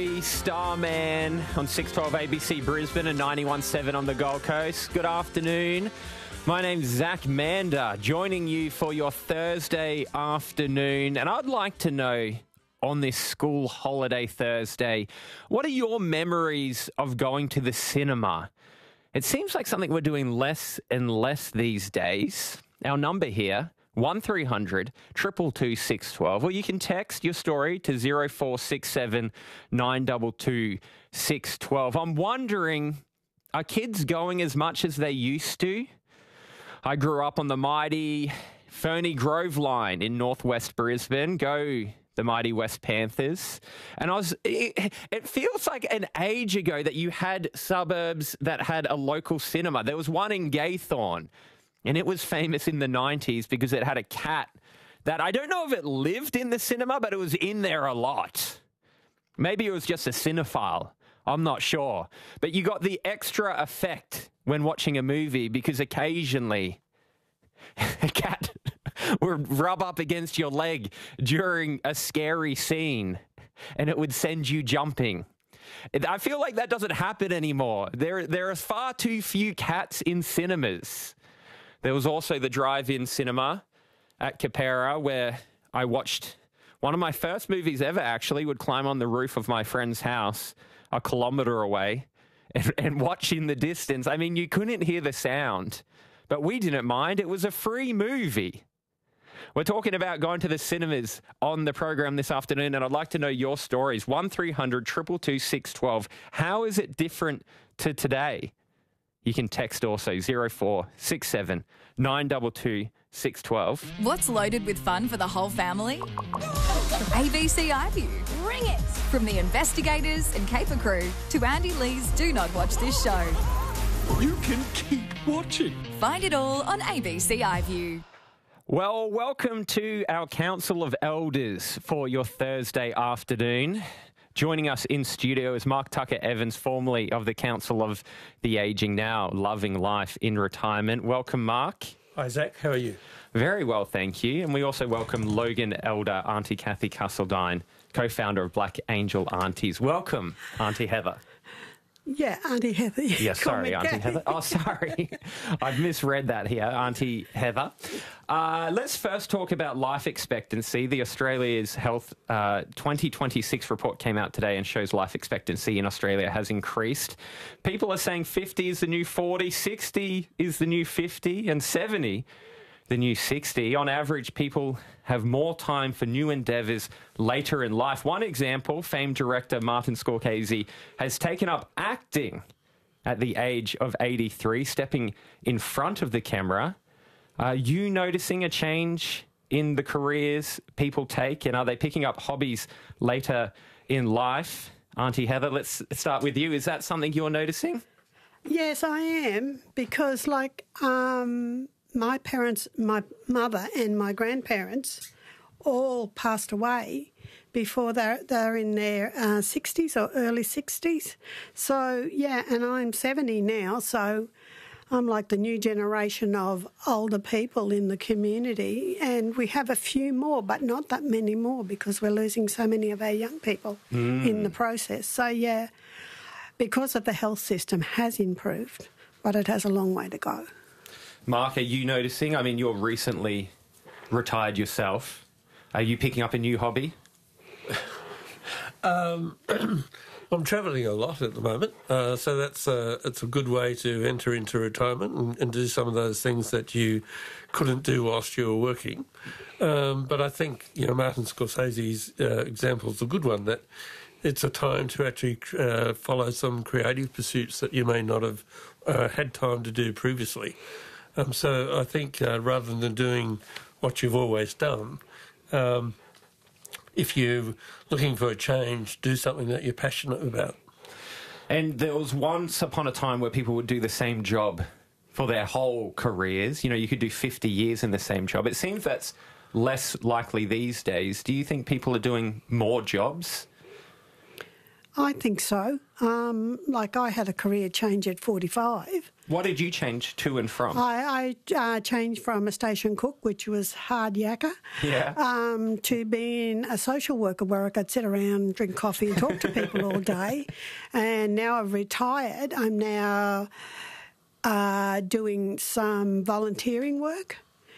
Starman on 612 ABC Brisbane and 91.7 on the Gold Coast. Good afternoon. My name's Zach Mander, joining you for your Thursday afternoon. And I'd like to know, on this school holiday Thursday, what are your memories of going to the cinema? It seems like something we're doing less and less these days. Our number here, 1300 222 612, or you can text your story to 0467 922 612. I'm wondering, are kids going as much as they used to? I grew up on the mighty Ferny Grove line in northwest Brisbane. Go the mighty West Panthers. And it feels like an age ago that you had suburbs that had a local cinema. There was one in Gaythorne, and it was famous in the 90s because it had a cat that, I don't know if it lived in the cinema, but it was in there a lot. Maybe it was just a cinephile. I'm not sure. But you got the extra effect when watching a movie because occasionally a cat would rub up against your leg during a scary scene and it would send you jumping. I feel like that doesn't happen anymore. There are far too few cats in cinemas. There was also the drive-in cinema at Capera where I watched one of my first movies ever, actually. Would climb on the roof of my friend's house a kilometre away and watch in the distance. I mean, you couldn't hear the sound, but we didn't mind. It was a free movie. We're talking about going to the cinemas on the program this afternoon, and I'd like to know your stories. 1300 222 612. How is it different to today? You can text also 0467 922 612. What's loaded with fun for the whole family? ABC iView. Bring it! From the investigators and caper crew to Andy Lee's Do Not Watch This Show. You can keep watching. Find it all on ABC iView. Well, welcome to our Council of Elders for your Thursday afternoon. Joining us in studio is Mark Tucker Evans, formerly of the Council of the Aging, now loving life in retirement. Welcome, Mark. Hi, Zach. How are you? Very well, thank you. And we also welcome Logan Elder, Auntie Kathy Castledine, co-founder of Black Angel Aunties. Welcome, Auntie Heather. Yeah, Auntie Heather. Yeah, sorry, Auntie Heather. Oh, sorry. I've misread that here, Auntie Heather. Let's first talk about life expectancy. The Australia's Health 2026 report came out today and shows life expectancy in Australia has increased. People are saying 50 is the new 40, 60 is the new 50, and 70 the new 60. On average, people have more time for new endeavours later in life. One example, famed director Martin Scorsese has taken up acting at the age of 83, stepping in front of the camera. Are you noticing a change in the careers people take, and are they picking up hobbies later in life? Auntie Heather, let's start with you. Is that something you're noticing? Yes, I am, because my parents, my mother and my grandparents all passed away before they're in their 60s or early 60s. So, yeah, and I'm 70 now, so I'm like the new generation of older people in the community, and we have a few more, but not that many more because we're losing so many of our young people in the process. So, yeah, because of the health system has improved, but it has a long way to go. Mark, are you noticing? I mean, you're recently retired yourself. Are you picking up a new hobby? I'm travelling a lot at the moment, so it's a good way to enter into retirement and do some of those things that you couldn't do whilst you were working. But I think, Martin Scorsese's example is a good one, that it's a time to actually follow some creative pursuits that you may not have had time to do previously. So I think rather than doing what you've always done, if you're looking for a change, do something that you're passionate about. And there was once upon a time where people would do the same job for their whole careers. You could do 50 years in the same job. It seems that's less likely these days. Do you think people are doing more jobs? I think so. I had a career change at 45. What did you change to and from? I changed from a station cook, which was hard yakka, to being a social worker where I could sit around, drink coffee and talk to people all day. And now I've retired. I'm now doing some volunteering work,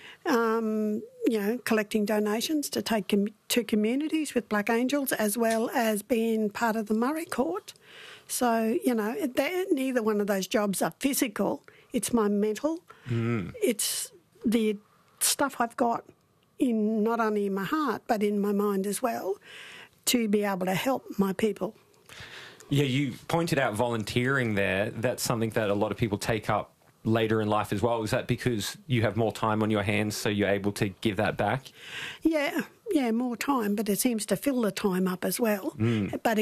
collecting donations to take to communities with Black Angels, as well as being part of the Murray Court. So, neither one of those jobs are physical. It's my mental. It's the stuff I've got in not only in my heart but in my mind as well to be able to help my people. Yeah, you pointed out volunteering there. That's something that a lot of people take up later in life as well. Is that because you have more time on your hands, so you're able to give that back? Yeah, more time, but it seems to fill the time up as well. But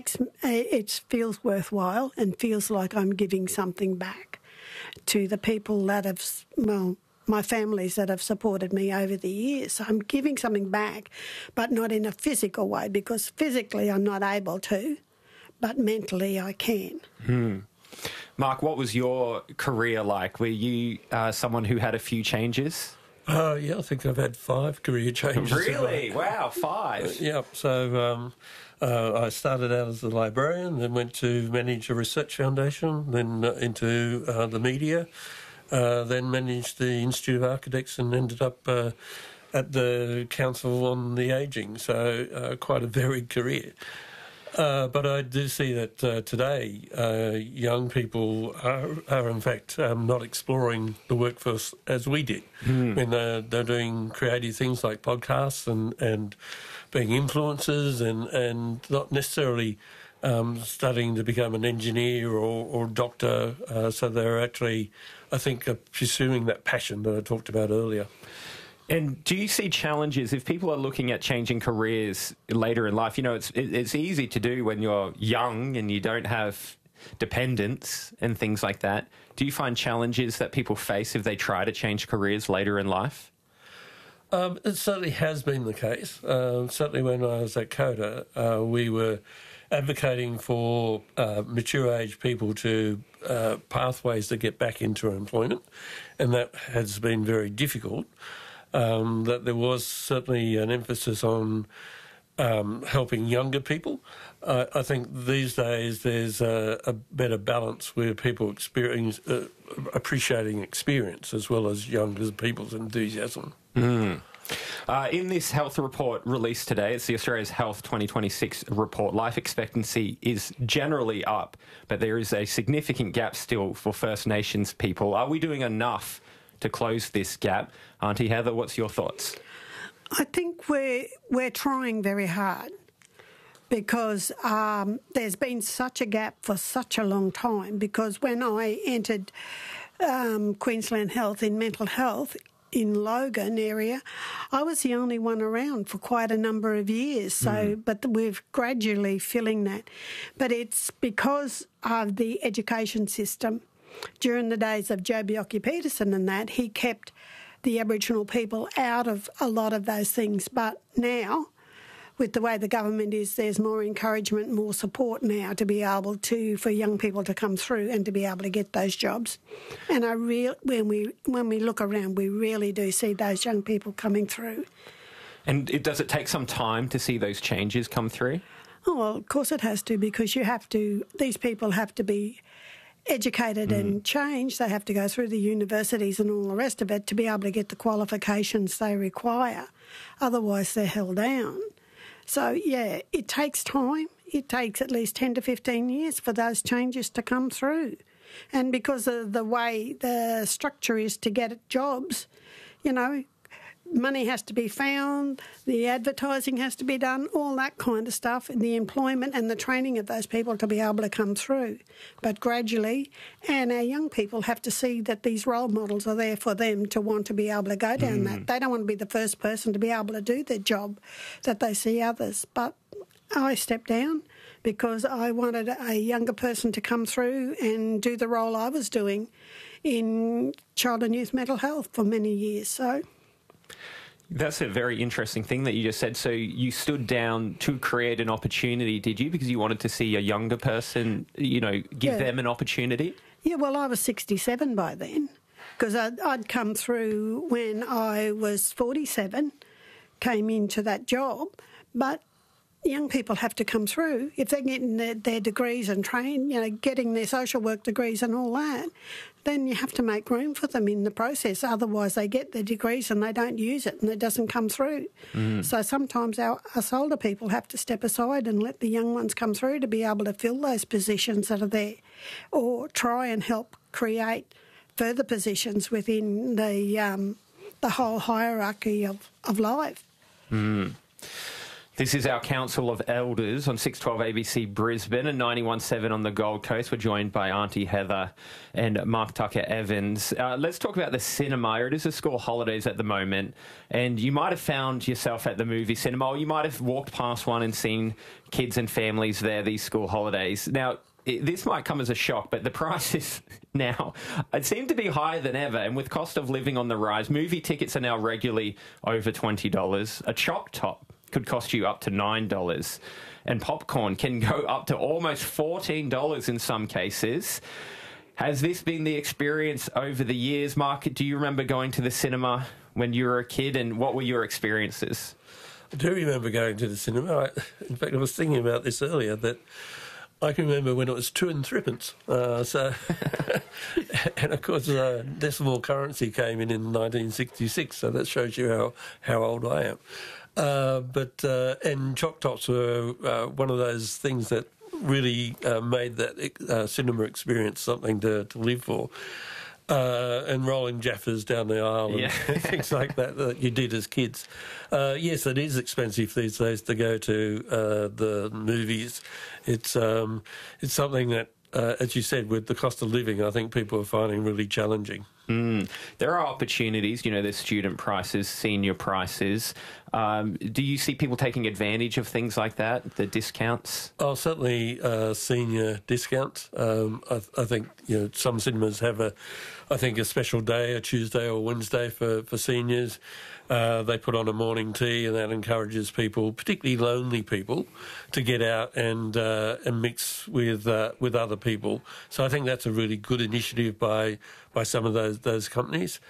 it feels worthwhile and feels like I'm giving something back to the people that have, my families that have supported me over the years. So I'm giving something back, but not in a physical way, because physically I'm not able to, but mentally I can. Mark, what was your career like? Were you someone who had a few changes? Yeah, I think I've had 5 career changes. Really? Wow, 5. Yeah, so I started out as a librarian, then went to manage a research foundation, then into the media, then managed the Institute of Architects and ended up at the Council on the Ageing, so quite a varied career. But I do see that today young people are in fact not exploring the workforce as we did. When they're doing creative things like podcasts and being influencers and not necessarily studying to become an engineer or doctor. So they're actually, I think, pursuing that passion that I talked about earlier. And do you see challenges if people are looking at changing careers later in life? It's easy to do when you're young and you don't have dependents and things like that. Do you find challenges that people face if they try to change careers later in life? It certainly has been the case. Certainly when I was at CODA, we were advocating for mature age people to pathways to get back into employment, and that has been very difficult. That there was certainly an emphasis on helping younger people. I think these days there's a better balance where people appreciating experience as well as younger people's enthusiasm. In this health report released today, it's the Australia's Health 2026 report, life expectancy is generally up, but there is a significant gap still for First Nations people. Are we doing enough to close this gap? Auntie Heather, what's your thoughts? I think we're trying very hard because there's been such a gap for such a long time, because when I entered Queensland Health in mental health in Logan area, I was the only one around for quite a number of years. So, but we're gradually filling that. But it's because of the education system. During the days of Joh Bjelke-Petersen and that, he kept the Aboriginal people out of a lot of those things. But now, with the way the government is, there's more encouragement, more support now to be able to, for young people to come through and to be able to get those jobs. And when we look around, we really do see those young people coming through. And does it take some time to see those changes come through? Oh, well, of course it has to, because these people have to be educated and changed. They have to go through the universities and all the rest of it to be able to get the qualifications they require. Otherwise, they're held down. So, yeah, it takes time. It takes at least 10 to 15 years for those changes to come through. And because of the way the structure is to get jobs, money has to be found, the advertising has to be done, all that kind of stuff, and the employment and the training of those people to be able to come through. But gradually, and our young people have to see that these role models are there for them to want to be able to go down that. They don't want to be the first person to be able to do their job that they see others. But I stepped down because I wanted a younger person to come through and do the role I was doing in child and youth mental health for many years. So that's a very interesting thing that you just said. So you stood down to create an opportunity, did you? Because you wanted to see a younger person, give them an opportunity? Yeah, well, I was 67 by then because I'd come through when I was 47, came into that job, but young people have to come through. If they're getting their degrees and train, getting their social work degrees and all that, then you have to make room for them in the process. Otherwise, they get their degrees and they don't use it and it doesn't come through. So sometimes us older people have to step aside and let the young ones come through to be able to fill those positions that are there, or try and help create further positions within the whole hierarchy of life. This is our Council of Elders on 612 ABC Brisbane and 91.7 on the Gold Coast. We're joined by Auntie Heather and Mark Tucker Evans. Let's talk about the cinema. It is a school holidays at the moment, and you might have found yourself at the movie cinema, or you might have walked past one and seen kids and families there these school holidays. Now, this might come as a shock, but the prices now seem to be higher than ever, and with cost of living on the rise, movie tickets are now regularly over $20. A Choc Top could cost you up to $9, and popcorn can go up to almost $14 in some cases. Has this been the experience over the years? Mark, do you remember going to the cinema when you were a kid, and what were your experiences? I do remember going to the cinema. In fact, I was thinking about this earlier, that I can remember when it was 2 and 3pence. And of course, decimal currency came in 1966, so that shows you how old I am. And Choc Tops were one of those things that really made that cinema experience something to live for. And rolling Jaffas down the aisle and things like that you did as kids. Yes, it is expensive these days to go to the movies. It's something that, as you said, with the cost of living, I think people are finding really challenging. There are opportunities, there's student prices, senior prices. Do you see people taking advantage of things like that, the discounts? Oh, certainly senior discounts. I think some cinemas have a special day, a Tuesday or Wednesday for seniors. They put on a morning tea, and that encourages people, particularly lonely people, to get out and mix with other people. So I think that's a really good initiative by some of those companies.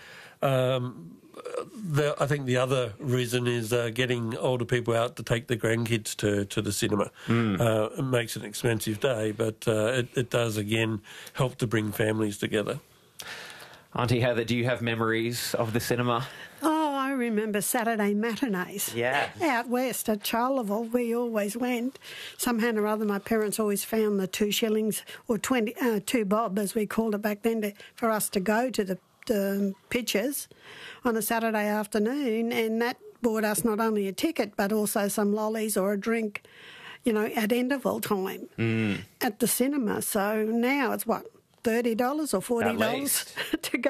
I think the other reason is getting older people out to take their grandkids to the cinema. It makes it an expensive day, but it does, again, help to bring families together. Auntie Heather, do you have memories of the cinema? Oh, I remember Saturday matinees. Yeah. Out west at Charleville, we always went. Somehow or other, my parents always found the 2 shillings or 2 bob, as we called it back then, for us to go to the pictures on a Saturday afternoon, and that bought us not only a ticket but also some lollies or a drink, at interval time at the cinema. So now it's what, $30 or $40 to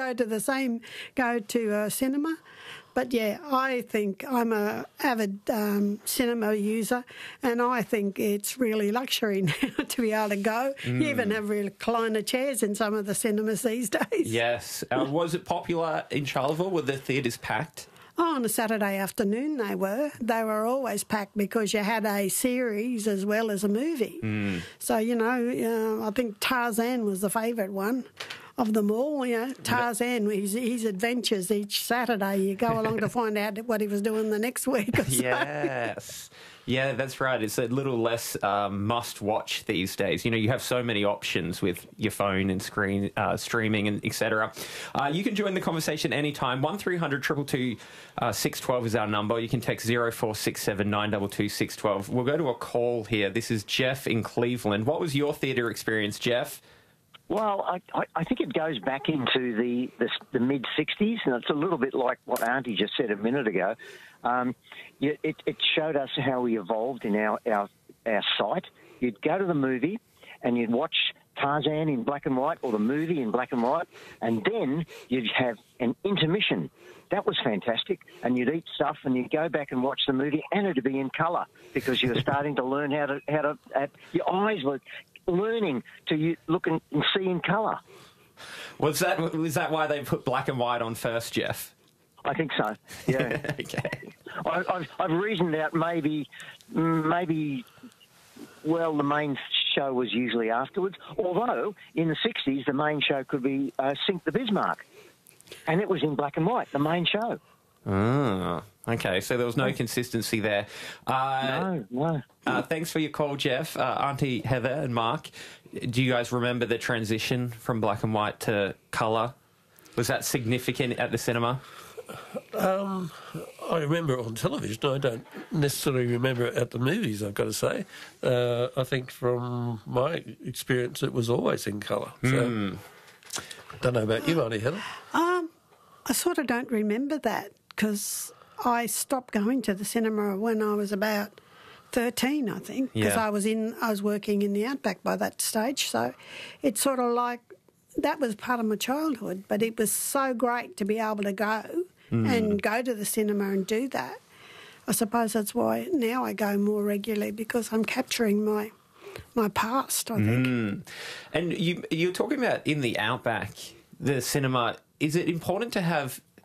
go to a cinema. But yeah, I think I'm a avid cinema user, and I think it's really luxury now to be able to go. You even have recliner chairs in some of the cinemas these days. Yes. Was it popular in Charleville? Were the theatres packed? Oh, on a Saturday afternoon they were. They were always packed because you had a series as well as a movie. So, I think Tarzan was the favourite one of them all. Tarzan, his adventures each Saturday. You go along to find out what he was doing the next week or so. Yes. Yeah, that's right. It's a little less must-watch these days. You have so many options with your phone and screen streaming and etc. You can join the conversation anytime. 1300 222 612 is our number. You can text 0467 922 612. We'll go to a call here. This is Jeff in Cleveland. What was your theatre experience, Jeff? Well, I think it goes back into the mid-'60s, and it's a little bit like what Auntie just said a minute ago. It showed us how we evolved in our sight. You'd go to the movie and you'd watch Tarzan in black and white, or the movie in black and white, and then you'd have an intermission. That was fantastic. And you'd eat stuff and you'd go back and watch the movie, and it'd be in colour because you were starting to learn how to your eyes were learning to look and see in colour. Was that why they put black and white on first, Jeff? I think so. Yeah. Okay. I've reasoned out maybe. Well, the show was usually afterwards, although in the 60s the main show could be Sink the Bismarck. And it was in black and white, the main show. Ah, okay, so there was no consistency there. No. Thanks for your call, Jeff. Auntie Heather and Mark, do you guys remember the transition from black and white to colour? Was that significant at the cinema? I remember it on television. I don't necessarily remember it at the movies, I've got to say. I think from my experience it was always in colour. So, don't know about you, Auntie Heather. I sort of don't remember that because I stopped going to the cinema when I was about 13, I think, because I was working in the Outback by that stage. So it's sort of like that was part of my childhood, but it was so great to be able to go and go to the cinema and do that. I suppose that's why now I go more regularly, because I'm capturing my past, I think. And you're talking about in the Outback, the cinema. Is it important to have